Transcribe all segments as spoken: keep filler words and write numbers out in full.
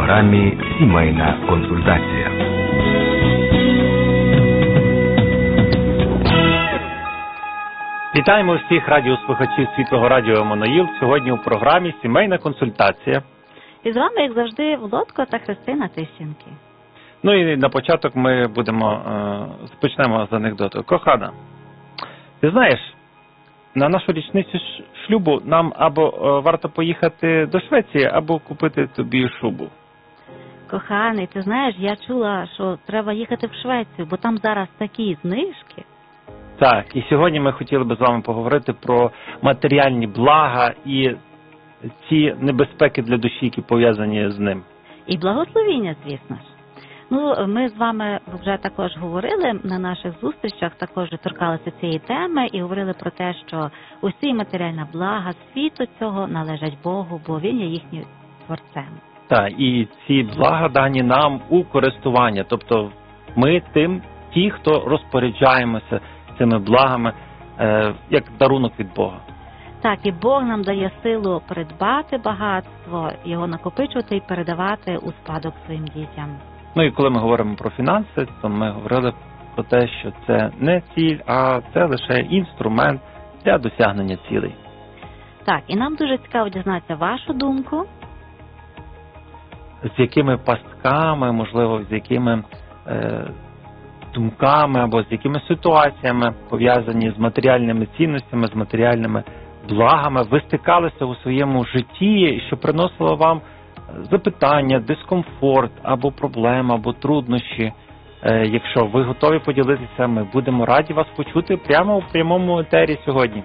програмі «Сімейна консультація». Вітаємо всіх радіослухачів Світлого радіо Еммануїл. Сьогодні у програмі «Сімейна консультація». І з вами, як завжди, Володко та Христина Тищенки. Ну і на початок ми будемо, е, почнемо з анекдоту. Кохана, ти знаєш, на нашу річницю шлюбу нам або е, варто поїхати до Швеції, або купити тобі шубу. Коханий, ти знаєш, я чула, що треба їхати в Швецію, бо там зараз такі знижки. Так, і сьогодні ми хотіли би з вами поговорити про матеріальні блага і ці небезпеки для душі, які пов'язані з ним. І благословіння, звісно ж. Ну, ми з вами вже також говорили на наших зустрічах, також торкалися цієї теми і говорили про те, що усі матеріальні блага світу цього належать Богу, бо Він є їхнім творцем. Так, і ці блага дані нам у користування, тобто ми тим, ті, хто розпоряджаємося цими благами, е, як дарунок від Бога. Так, і Бог нам дає силу придбати багатство, його накопичувати і передавати у спадок своїм дітям. Ну і коли ми говоримо про фінанси, то ми говорили про те, що це не ціль, а це лише інструмент для досягнення цілей. Так, і нам дуже цікаво дізнатися вашу думку. З якими пастками, можливо, з якими е, думками або з якими ситуаціями, пов'язані з матеріальними цінностями, з матеріальними благами, ви стикалися у своєму житті, що приносило вам запитання, дискомфорт, або проблеми, або труднощі. Е, якщо ви готові поділитися, ми будемо раді вас почути прямо у прямому етері сьогодні.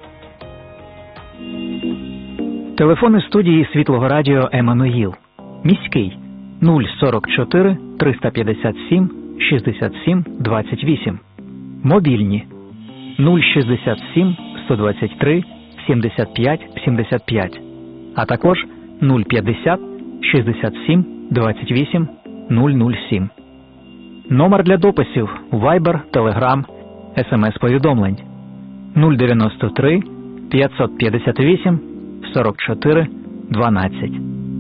Телефони студії Світлого радіо Еммануїл. Міський нуль сорок чотири триста п'ятдесят сім шістдесят сім двадцять вісім. Мобільні нуль шістдесят сім сто двадцять три сімдесят п'ять сімдесят п'ять, а також нуль п'ятдесят шістдесят сім двадцять вісім нуль нуль сім. Номер для дописів Viber, Telegram, ес ем ес-повідомлень нуль дев'яносто три п'ятсот п'ятдесят вісім сорок чотири дванадцять.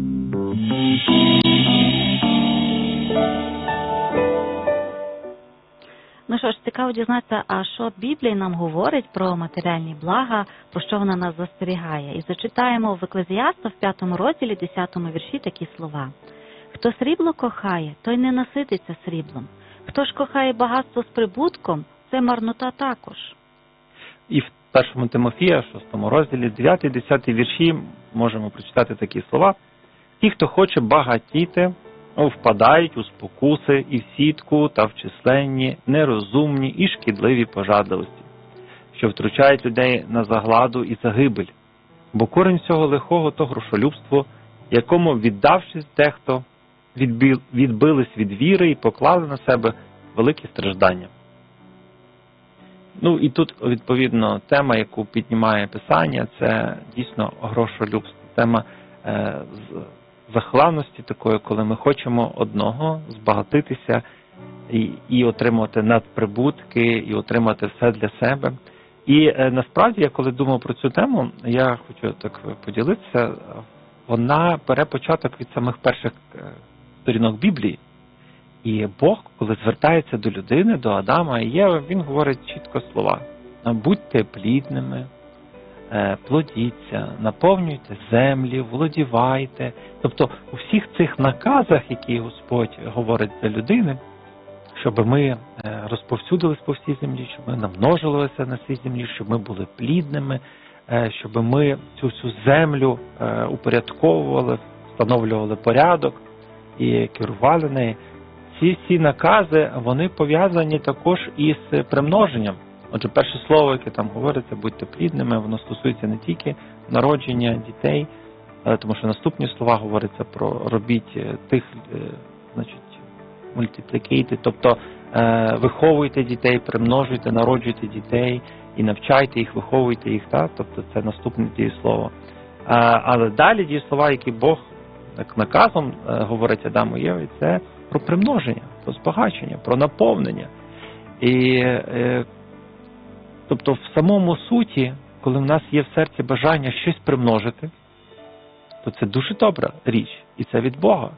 Ну що ж, цікаво дізнатися, а що Біблія нам говорить про матеріальні блага, про що вона нас застерігає. І зачитаємо в Екклезіаста в п'ятому розділі, десятому вірші такі слова. «Хто срібло кохає, той не насититься сріблом. Хто ж кохає багатство з прибутком, це марнота також». І в першому Тимофія, шостому розділі, дев'ятий-десятий вірші можемо прочитати такі слова. «Ті, хто хоче багатіти, впадають у спокуси і в сітку та в численні, нерозумні і шкідливі пожадливості, що втручають людей на загладу і загибель. Бо корінь всього лихого то грошолюбство, якому, віддавшись дехто, відбились від віри і поклали на себе великі страждання». Ну і тут, відповідно, тема, яку піднімає Писання, це дійсно грошолюбство. Тема е, з захланності такої, коли ми хочемо одного збагатитися і, і отримувати надприбутки, і отримати все для себе. І е, насправді, я коли думав про цю тему, я хочу так поділитися, вона бере початок від самих перших сторінок Біблії. І Бог, коли звертається до людини, до Адама і Єви, він говорить чітко слова: «Будьте плідними, плодіться, наповнюйте землі, володівайте». Тобто у всіх цих наказах, які Господь говорить для людини, щоб ми розповсюдились по всій землі, щоб ми намножилися на цій землі, щоб ми були плідними, щоб ми цю всю землю упорядковували, встановлювали порядок і керували нею. Ці всі накази, вони пов'язані також із примноженням. Отже, перше слово, яке там говориться, будьте плідними, воно стосується не тільки народження дітей, тому що наступні слова говоряться про робіть тих, значить, multiplicate, тобто виховуйте дітей, примножуйте, народжуйте дітей і навчайте їх, виховуйте їх, так? Тобто це наступне дієслово. Але далі дієслова, які Бог як наказом говорить Адаму і Єві, це про примноження, про збагачення, про наповнення. І тобто в самому суті, коли в нас є в серці бажання щось примножити, то це дуже добра річ, і це від Бога.